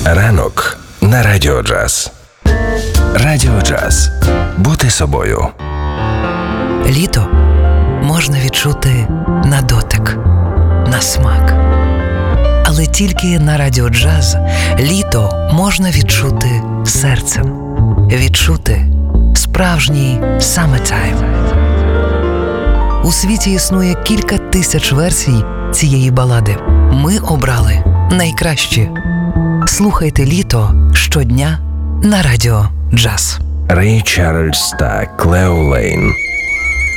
Ранок на Радіо Джаз. Радіо Джаз. Бути собою. Літо можна відчути на дотик, на смак. Але тільки на Радіо Джаз літо можна відчути серцем. Відчути справжній summertime. У світі існує кілька тисяч версій цієї балади. Ми обрали найкращі. Слухайте літо щодня на Радіо Джаз. Рей Чарльз та Клео Лейн.